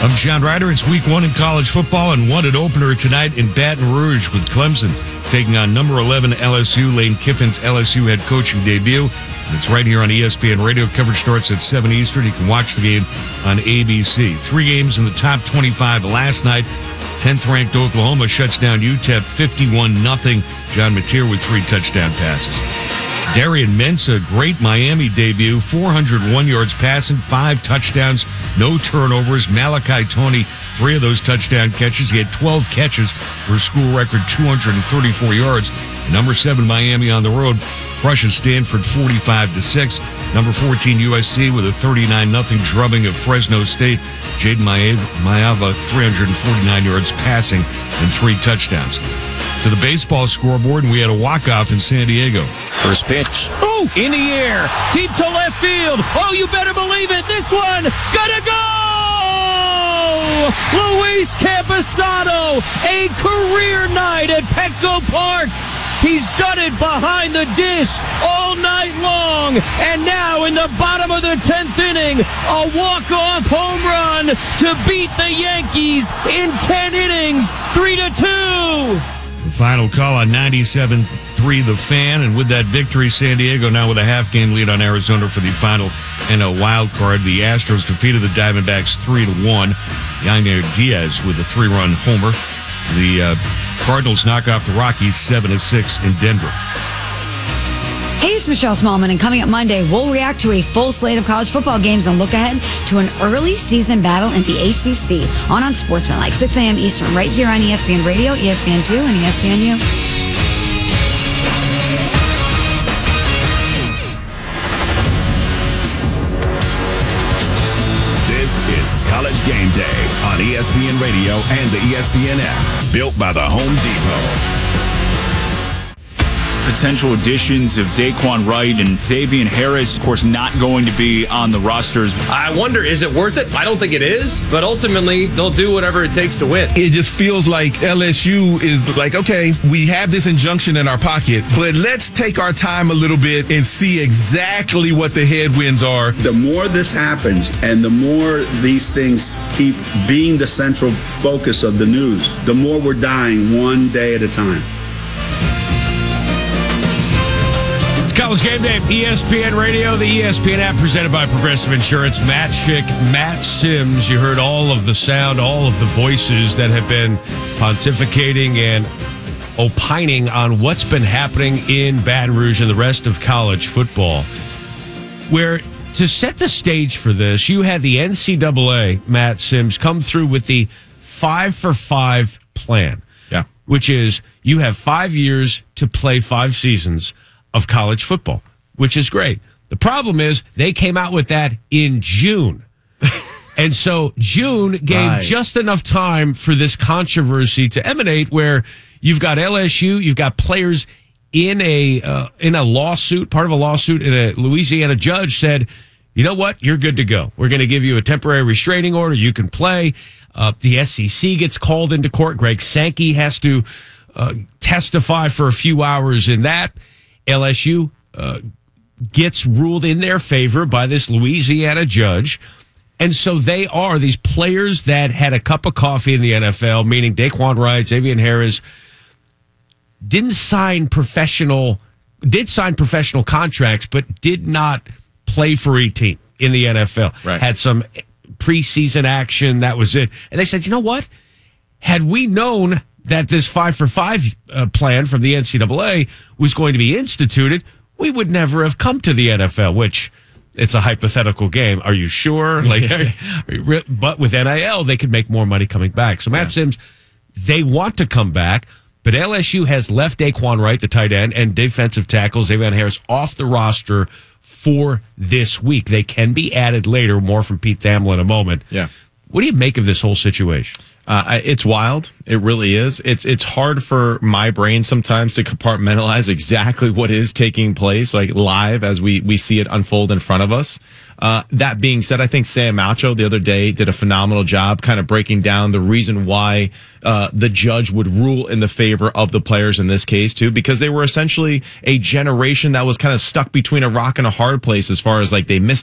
I'm John Ryder. It's week 1 in college football and an opener tonight in Baton Rouge with Clemson taking on number 11 LSU, Lane Kiffin's LSU head coaching debut. And it's right here on ESPN Radio. Coverage starts at 7 Eastern. You can watch the game on ABC. 3 games in the top 25 last night. 10th-ranked Oklahoma shuts down UTEP 51-0. John Mateer with 3 touchdown passes. Darian Mensah, great Miami debut, 401 yards passing, 5 touchdowns, no turnovers. Malachi Toney, 3 of those touchdown catches. He had 12 catches for a school record 234 yards. Number 7 Miami on the road crushes Stanford 45-6. Number 14 USC with a 39-0 drubbing of Fresno State. Jaden Maiava, 349 yards passing and 3 touchdowns. To the baseball scoreboard, and we had a walk-off in San Diego. First pitch. Oh, in the air. Deep to left field. Oh, you better believe it. This one, gonna go! Luis Campusano, a career night at Petco Park. He's done it behind the dish all night long. And now in the bottom of the 10th inning, a walk-off home run to beat the Yankees in 10 innings, 3-2. The final call on 97.3 The Fan, and with that victory, San Diego now with a half-game lead on Arizona for the final NL wild card. The Astros defeated the Diamondbacks 3-1. Yainer Diaz with a 3-run homer. The Cardinals knock off the Rockies 7-6 in Denver. Hey, it's Michelle Smallman, and coming up Monday, we'll react to a full slate of college football games and look ahead to an early season battle in the ACC on Sportsmanlike, 6 a.m. Eastern, right here on ESPN Radio, ESPN2, and ESPNU. This is College Game Day on ESPN Radio and the ESPN app, built by the Home Depot. Potential additions of Daquan Wright and Xavier Harris, of course, not going to be on the rosters. I wonder, is it worth it? I don't think it is, but ultimately, they'll do whatever it takes to win. It just feels like LSU is like, okay, we have this injunction in our pocket, but let's take our time a little bit and see exactly what the headwinds are. The more this happens and the more these things keep being the central focus of the news, the more we're dying one day at a time. College Game Day, ESPN Radio, the ESPN app, presented by Progressive Insurance. Matt Schick, Matt Sims. You heard all of the sound, all of the voices that have been pontificating and opining on what's been happening in Baton Rouge and the rest of college football. Where, to set the stage for this, you had the NCAA, Matt Sims, come through with the 5-for-5 plan. Yeah. Which is, you have 5 years to play 5 seasons of college football, which is great. The problem is they came out with that in June. And so June gave just enough time for this controversy to emanate, where you've got LSU, you've got players in a lawsuit, part of a lawsuit, and a Louisiana judge said, you know what, you're good to go. We're going to give you a temporary restraining order. You can play. The SEC gets called into court. Greg Sankey has to testify for a few hours in that. LSU gets ruled in their favor by this Louisiana judge. And so they are these players that had a cup of coffee in the NFL, meaning Daquan Wright, Xavier Harris, did sign professional contracts, but did not play for a team in the NFL. Right. Had some preseason action. That was it. And they said, you know what? Had we known that this 5-for-5 plan from the NCAA was going to be instituted, we would never have come to the NFL, which it's a hypothetical game. Are you sure? But with NIL, they could make more money coming back. So Matt Sims, they want to come back, but LSU has left Daquan Wright, the tight end, and defensive tackle Xavier Harris off the roster for this week. They can be added later. More from Pete Thamel in a moment. Yeah. What do you make of this whole situation? It's wild. It really is. It's hard for my brain sometimes to compartmentalize exactly what is taking place, like live as we see it unfold in front of us. That being said, I think Sam Malcho the other day did a phenomenal job kind of breaking down the reason why the judge would rule in the favor of the players in this case, too, because they were essentially a generation that was kind of stuck between a rock and a hard place as far as like they missed